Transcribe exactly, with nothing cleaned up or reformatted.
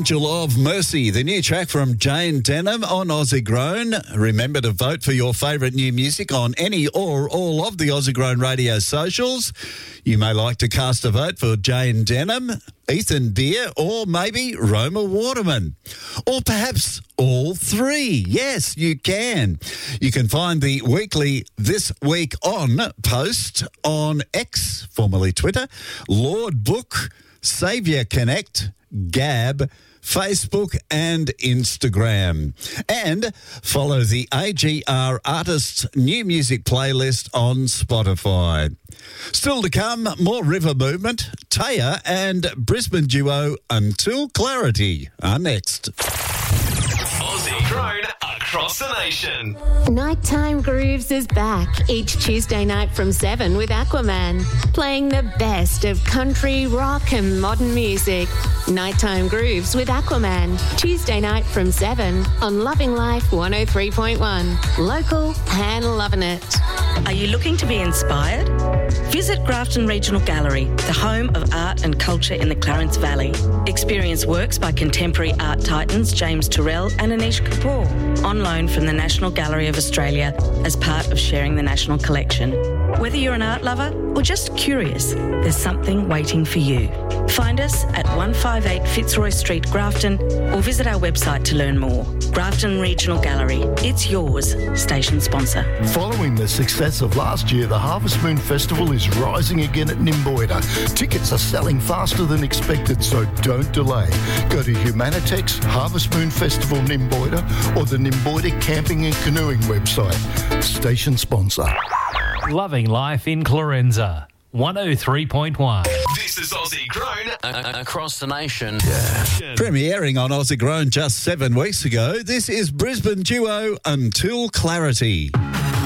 Angel of Mercy, the new track from Jane Denham on Aussie Grown. Remember to vote for your favourite new music on any or all of the Aussie Grown radio socials. You may like to cast a vote for Jane Denham, Ethan Beer, or maybe Roma Waterman. Or perhaps all three. Yes, you can. You can find the weekly This Week On post on X, formerly Twitter, Lord Book, Saviour Connect, Gab, Facebook and Instagram. And follow the A G R Artists New Music playlist on Spotify. Still to come, more River Movement, Taya and Brisbane duo Until Clarity are next. Aussie Grown across the nation. Nighttime Grooves is back each Tuesday night from seven with Aquaman, playing the best of country, rock and modern music. Nighttime Grooves with Aquaman, Tuesday night from seven on Loving Life one oh three point one. Local and loving it. Are you looking to be inspired? Visit Grafton Regional Gallery, the home of art and culture in the Clarence Valley. Experience works by contemporary art titans James Turrell and Anish Kapoor, on loan from the National Gallery of Australia as part of sharing the National Collection. Whether you're an art lover or just curious, there's something waiting for you. Find us at one fifty-eight Fitzroy Street, Grafton, or visit our website to learn more. Grafton Regional Gallery, it's yours, station sponsor. Following the success of last year, the Harvest Moon Festival is rising again at Nimboida. Tickets are selling faster than expected, so don't delay. Go to Humanitex, Harvest Moon Festival Nimboida, or the Nimboida Camping and Canoeing website. Station sponsor. Loving Life in Clorenza, one oh three point one. This is Aussie Grown uh, across the nation. Yeah. Premiering on Aussie Grown just seven weeks ago, this is Brisbane duo Until Clarity.